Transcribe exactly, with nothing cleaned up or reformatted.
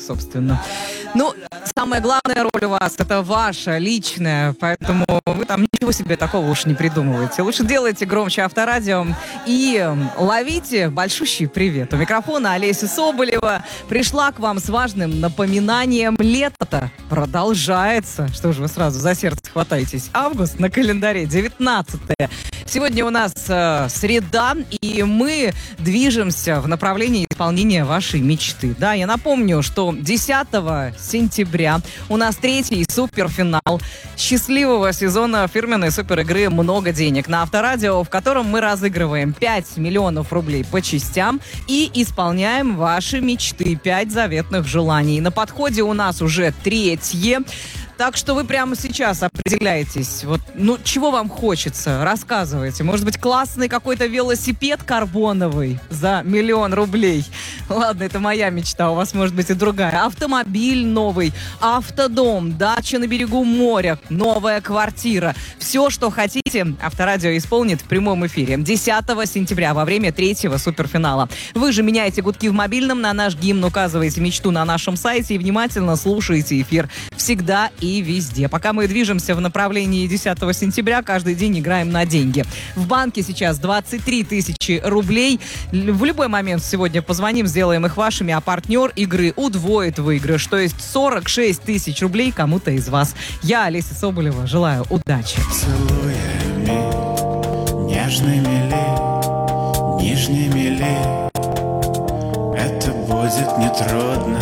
собственно. Ну, самая главная роль у вас — это ваша, личная, поэтому вы там ничего себе такого уж не придумываете. Лучше делайте громче Авторадио и ловите большущий привет. У микрофона Олеся Соболева пришла к вам с важным напоминанием. Лето-то продолжается. Что же вы сразу за сердце хватаетесь? Август на календаре, девятнадцатое. Сегодня у нас э, среда, и мы движемся в направлении исполнения вашей мечты. Да, я напомню, что десятого сентября у нас третий суперфинал счастливого сезона фирменной суперигры «Много денег» на Авторадио, в котором мы разыгрываем пять миллионов рублей по частям и исполняем ваши мечты, пять заветных желаний. На подходе у нас уже третье. Так что вы прямо сейчас определяетесь, вот, ну, чего вам хочется, рассказывайте. Может быть, классный какой-то велосипед карбоновый за миллион рублей. Ладно, это моя мечта, у вас может быть и другая. Автомобиль новый, автодом, дача на берегу моря, новая квартира. Все, что хотите, Авторадио исполнит в прямом эфире десятого сентября во время третьего суперфинала. Вы же меняете гудки в мобильном на наш гимн, указываете мечту на нашем сайте и внимательно слушаете эфир. Всегда и везде. Пока мы движемся в направлении десятого сентября, каждый день играем на деньги. В банке сейчас двадцать три тысячи рублей. В любой момент сегодня позвоним, сделаем их вашими, а партнер игры удвоит выигрыш, то есть сорок шесть тысяч рублей кому-то из вас. Я, Олеся Соболева, желаю удачи. Целуями, нежными ли, нижними ли, это будет нетрудно.